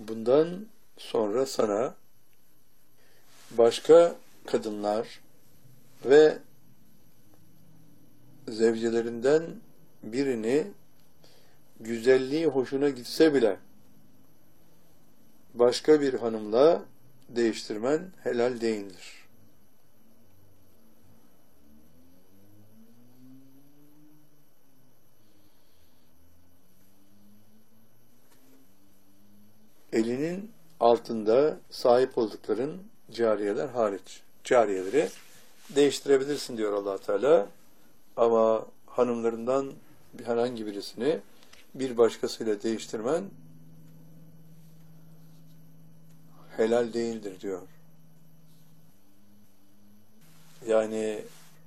bundan sonra sana başka kadınlar ve zevcelerinden birini güzelliği hoşuna gitse bile başka bir hanımla değiştirmen helal değildir. Elinin altında sahip oldukların cariyeler hariç. Cariyeleri değiştirebilirsin diyor Allah Teala. Ama hanımlarından herhangi birisini bir başkasıyla değiştirmen helal değildir diyor. Yani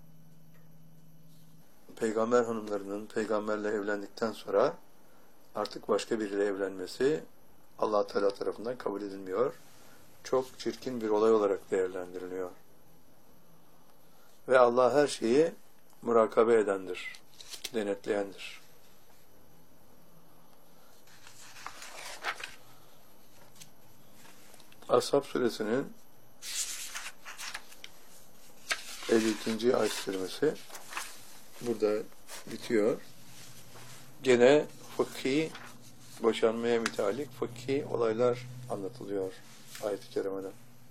peygamber hanımlarının peygamberle evlendikten sonra artık başka biriyle evlenmesi Allah Teala tarafından kabul edilmiyor. Çok çirkin bir olay olarak değerlendiriliyor. Ve Allah her şeyi murakabe edendir, denetleyendir. Ashab suresinin 52. ayet-i kerimesi burada bitiyor. Gene fıkhi, boşanmaya müteallik fıkhi olaylar anlatılıyor ayet-i kerimede.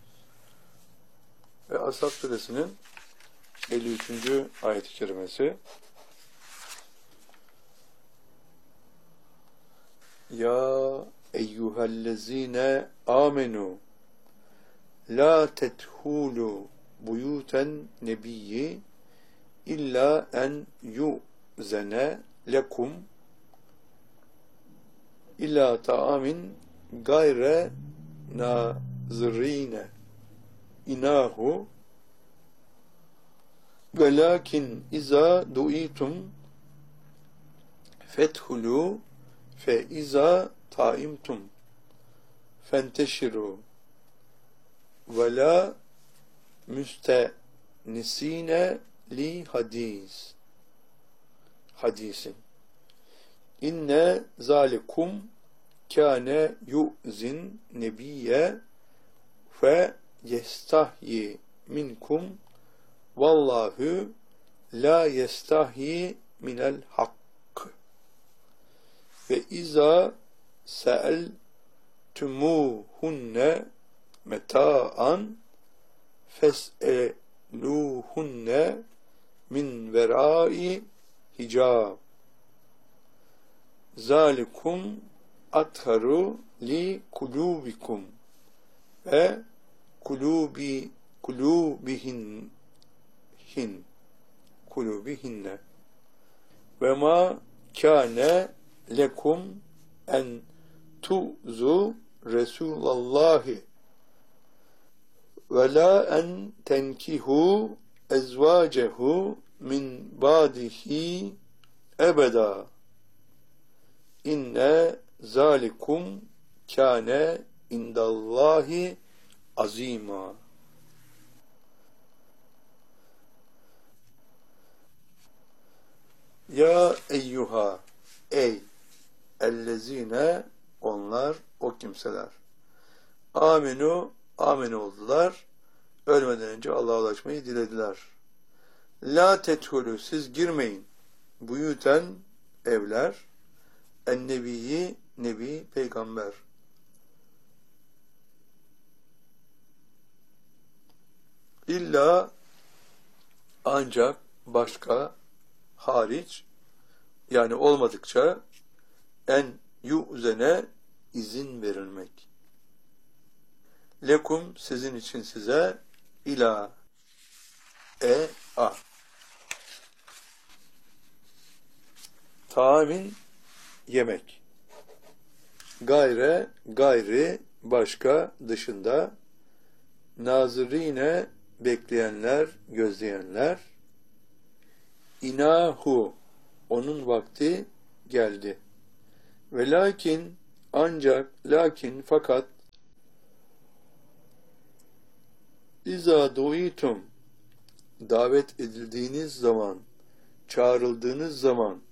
Ve Ashab suresinin 53. ayet-i kerimesi Ya eyyühellezine amenu la tethulu buyuten nebiyyi illa en yu'zene lekum illa ta'amin gayre nazirine inahu velakin iza du'itum fethulu fe iza taimtum fenteşiru ve la müstenisine li hadisin inne zalikum kâne yu'zin nebiyye fe yestahyi minkum vallahu la yestahyi minel hak ve iza se'eltumuhunne meta'an fes'eluhunne min verai hicab zalikum atharu li kulubikum ve kulubihinne ve ma kâne lekum en tu'zu Resulallahi ve la en tenkihu ezvacehu min ba'dihi ebeda inne zalikum kâne indallahi azima. Ya eyyuha ey ellezine onlar o kimseler aminu amin oldular ölmeden önce Allah'a ulaşmayı dilediler. La tethulü siz girmeyin buyuten evler ennebiyi nebi peygamber illa ancak başka hariç yani olmadıkça en yu'zene izin verilmek. Lekum sizin için size ila a tamin yemek gayri başka dışında nazirine bekleyenler gözleyenler inahu onun vakti geldi. Ve lakin ancak fakat İza du'itum davet edildiğiniz zaman çağrıldığınız zaman